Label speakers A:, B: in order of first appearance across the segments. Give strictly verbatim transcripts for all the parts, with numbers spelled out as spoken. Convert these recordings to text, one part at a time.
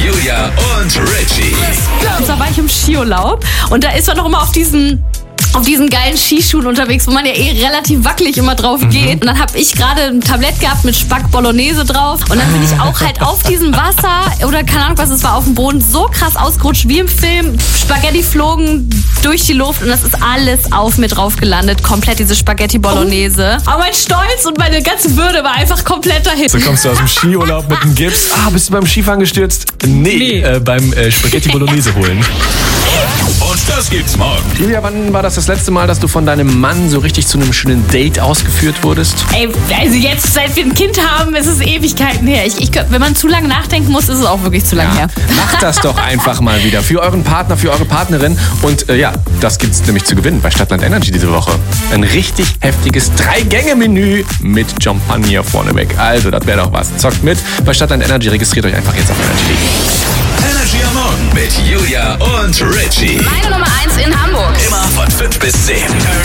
A: Julia und Richie.
B: Und zwar war ich im Skiurlaub und da ist man noch immer auf diesen... auf diesen geilen Skischuhen unterwegs, wo man ja eh relativ wackelig immer drauf geht. Mhm. Und dann habe ich gerade ein Tablett gehabt mit Spack Bolognese drauf. Und dann bin ich auch halt auf diesem Wasser oder keine Ahnung was es war, auf dem Boden so krass ausgerutscht wie im Film. Spaghetti flogen durch die Luft und das ist alles auf mir drauf gelandet. Komplett diese Spaghetti Bolognese. Oh. Aber mein Stolz und meine ganze Würde war einfach komplett dahin.
C: So kommst du aus dem Skiurlaub mit einem Gips. Ah, bist du beim Skifahren gestürzt? Nee, nee. Äh, beim äh, Spaghetti Bolognese holen.
A: Und das gibt's morgen.
C: Julia, wann war das das letzte Mal, dass du von deinem Mann so richtig zu einem schönen Date ausgeführt wurdest?
B: Ey, also jetzt, seit wir ein Kind haben, ist es Ewigkeiten her. Ich, ich, wenn man zu lange nachdenken muss, ist es auch wirklich zu lange
C: ja.
B: her.
C: Macht das doch einfach mal wieder für euren Partner, für eure Partnerin. Und äh, ja, das gibt's nämlich zu gewinnen bei Stadtland Energy diese Woche. Ein richtig heftiges Drei-Gänge-Menü mit Champagner vorneweg. Also, das wäre doch was. Zockt mit bei Stadtland Energy. Registriert euch einfach jetzt auf Energy.
A: Energy am Morgen mit Julia und Richie.
B: Meine Nummer eins in Hamburg.
A: Immer von fünf bis zehn.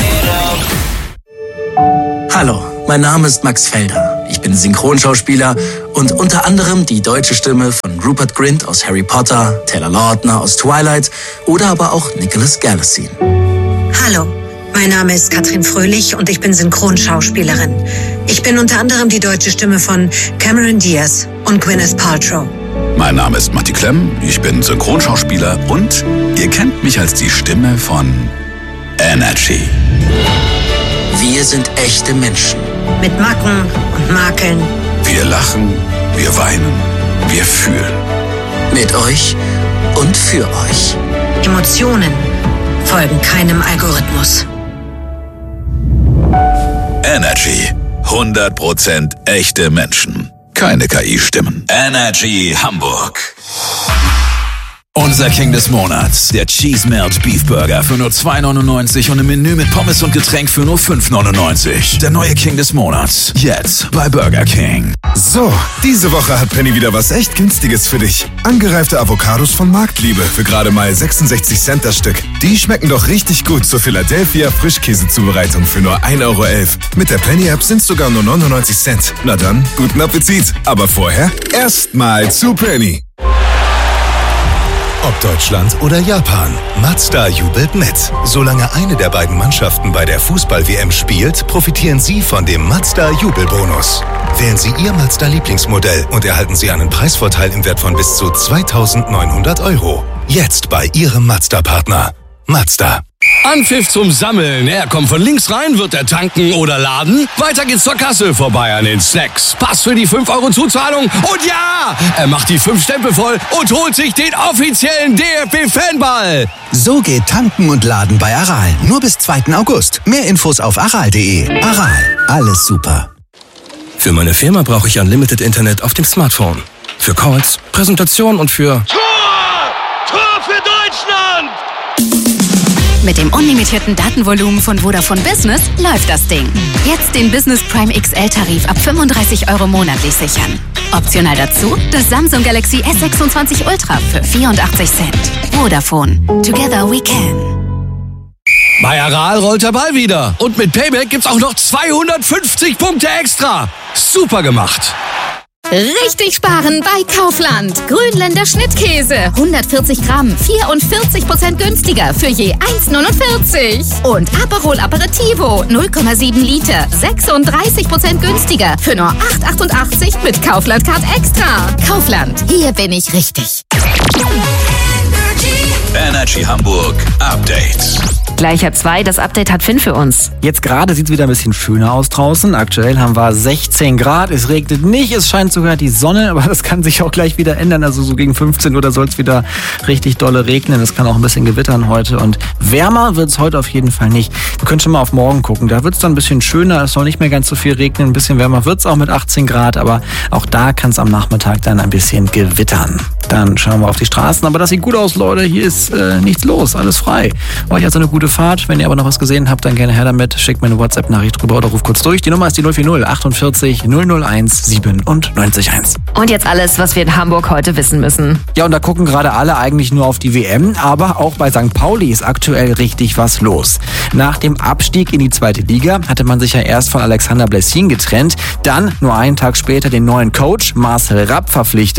D: Hallo, mein Name ist Max Felder. Ich bin Synchronschauspieler und unter anderem die deutsche Stimme von Rupert Grint aus Harry Potter, Taylor Lautner aus Twilight oder aber auch Nicholas Galitzine.
E: Hallo, mein Name ist Katrin Fröhlich und ich bin Synchronschauspielerin. Ich bin unter anderem die deutsche Stimme von Cameron Diaz und Gwyneth Paltrow.
A: Mein Name ist Matti Klemm, ich bin Synchronschauspieler und ihr kennt mich als die Stimme von Energy.
D: Wir sind echte Menschen.
E: Mit Macken und Makeln.
A: Wir lachen, wir weinen, wir fühlen.
D: Mit euch und für euch.
E: Emotionen folgen keinem Algorithmus.
A: Energy. hundert Prozent echte Menschen. Keine K I-Stimmen. Energy Hamburg. Unser King des Monats, der Cheese Melt Beef Burger für nur zwei neunundneunzig und ein Menü mit Pommes und Getränk für nur fünf neunundneunzig. Der neue King des Monats, jetzt bei Burger King.
F: So, diese Woche hat Penny wieder was echt Günstiges für dich. Angereifte Avocados von Marktliebe für gerade mal sechsundsechzig Cent das Stück. Die schmecken doch richtig gut zur Philadelphia Frischkäsezubereitung für nur ein Euro elf. Mit der Penny-App sind sogar nur neunundneunzig Cent. Na dann, guten Appetit. Aber vorher erstmal zu Penny.
G: Ob Deutschland oder Japan, Mazda jubelt mit. Solange eine der beiden Mannschaften bei der Fußball-W M spielt, profitieren Sie von dem Mazda-Jubelbonus. Wählen Sie Ihr Mazda-Lieblingsmodell und erhalten Sie einen Preisvorteil im Wert von bis zu zweitausendneunhundert Euro. Jetzt bei Ihrem Mazda-Partner. Mazda.
H: Anpfiff zum Sammeln. Er kommt von links rein, wird er tanken oder laden. Weiter geht's zur Kasse, vorbei an den Snacks. Pass für die fünf Euro Zuzahlung. Und ja, er macht die fünf Stempel voll und holt sich den offiziellen D F B-Fanball.
I: So geht Tanken und Laden bei Aral. Nur bis zweiten August. Mehr Infos auf aral punkt de. Aral. Alles super.
J: Für meine Firma brauche ich Unlimited Internet auf dem Smartphone. Für Calls, Präsentationen und für...
K: Tor! Tor für Deutschland!
L: Mit dem unlimitierten Datenvolumen von Vodafone Business läuft das Ding. Jetzt den Business Prime X L-Tarif ab fünfunddreißig Euro monatlich sichern. Optional dazu das Samsung Galaxy S sechsundzwanzig Ultra für vierundachtzig Cent. Vodafone. Together we can.
H: Bei Aral rollt der Ball wieder. Und mit Payback gibt's auch noch zweihundertfünfzig Punkte extra. Super gemacht.
M: Richtig sparen bei Kaufland. Grünländer Schnittkäse. hundertvierzig Gramm. vierundvierzig Prozent günstiger für je eins neunundvierzig. Und Aperol Aperitivo. null Komma sieben Liter. sechsunddreißig Prozent günstiger für nur acht achtundachtzig mit Kaufland Card Extra. Kaufland. Hier bin ich richtig.
A: Energy Hamburg Update.
N: Gleicher zwei, das Update hat Finn für uns.
O: Jetzt gerade sieht es wieder ein bisschen schöner aus draußen. Aktuell haben wir sechzehn Grad, es regnet nicht, es scheint sogar die Sonne, aber das kann sich auch gleich wieder ändern. Also so gegen fünfzehn Uhr soll es wieder richtig dolle regnen. Es kann auch ein bisschen gewittern heute und wärmer wird es heute auf jeden Fall nicht. Wir können schon mal auf morgen gucken, da wird es dann ein bisschen schöner, es soll nicht mehr ganz so viel regnen. Ein bisschen wärmer wird es auch mit achtzehn Grad, aber auch da kann es am Nachmittag dann ein bisschen gewittern. Dann schauen wir auf die Straßen, aber das sieht gut aus, Leute. Hier ist äh, nichts los, alles frei. Euch also eine gute Fahrt. Wenn ihr aber noch was gesehen habt, dann gerne her damit. Schickt mir eine WhatsApp-Nachricht drüber oder ruft kurz durch. Die Nummer ist die null vier null achtundvierzig null null eins siebenundneunzig eins.
N: Und jetzt alles, was wir in Hamburg heute wissen müssen.
O: Ja, und da gucken gerade alle eigentlich nur auf die W M, aber auch bei Sankt Pauli ist aktuell richtig was los. Nach dem Abstieg in die zweite Liga hatte man sich ja erst von Alexander Blessin getrennt, dann nur einen Tag später den neuen Coach Marcel Rapp verpflichtet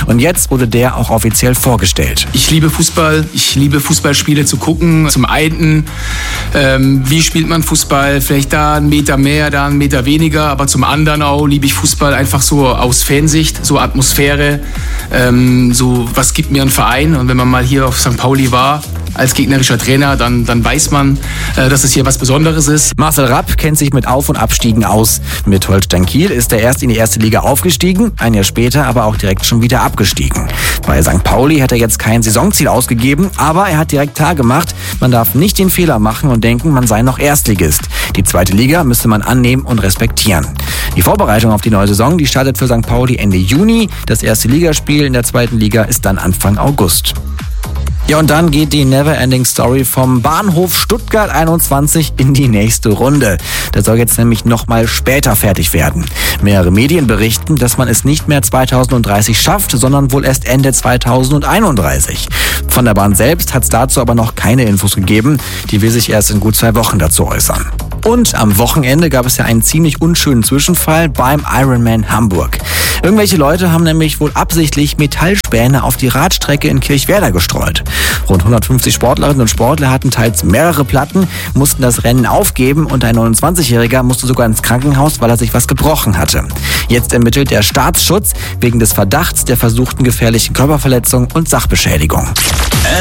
O: Und jetzt wurde der auch offiziell vorgestellt.
P: Ich liebe Fußball, ich liebe Fußballspiele zu gucken. Zum einen, ähm, wie spielt man Fußball? Vielleicht da einen Meter mehr, da einen Meter weniger. Aber zum anderen auch liebe ich Fußball einfach so aus Fansicht, so Atmosphäre, ähm, so was gibt mir ein Verein. Und wenn man mal hier auf Sankt Pauli war, als gegnerischer Trainer, dann, dann weiß man, äh, dass es hier was Besonderes ist.
O: Marcel Rapp kennt sich mit Auf- und Abstiegen aus. Mit Holstein Kiel ist er erst in die erste Liga aufgestiegen, ein Jahr später aber auch direkt schon wieder abgestiegen. Bei Sankt Pauli hat er jetzt kein Saisonziel ausgegeben, aber er hat direkt klar gemacht, man darf nicht den Fehler machen und denken, man sei noch Erstligist. Die zweite Liga müsste man annehmen und respektieren. Die Vorbereitung auf die neue Saison, die startet für Sankt Pauli Ende Juni. Das erste Ligaspiel in der zweiten Liga ist dann Anfang August. Ja, und dann geht die Neverending Story vom Bahnhof Stuttgart einundzwanzig in die nächste Runde. Das soll jetzt nämlich noch mal später fertig werden. Mehrere Medien berichten, dass man es nicht mehr zweitausenddreißig schafft, sondern wohl erst Ende zweitausendeinunddreißig. Von der Bahn selbst hat es dazu aber noch keine Infos gegeben. Die will sich erst in gut zwei Wochen dazu äußern. Und am Wochenende gab es ja einen ziemlich unschönen Zwischenfall beim Ironman Hamburg. Irgendwelche Leute haben nämlich wohl absichtlich Metallspäne auf die Radstrecke in Kirchwerder gestreut. Rund hundertfünfzig Sportlerinnen und Sportler hatten teils mehrere Platten, mussten das Rennen aufgeben und ein neunundzwanzigjähriger musste sogar ins Krankenhaus, weil er sich was gebrochen hatte. Jetzt ermittelt der Staatsschutz wegen des Verdachts der versuchten gefährlichen Körperverletzung und Sachbeschädigung.